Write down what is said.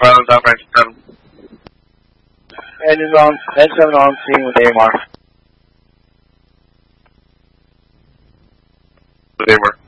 Final down 97. Engine on, engine on scene with AMR. With AMR.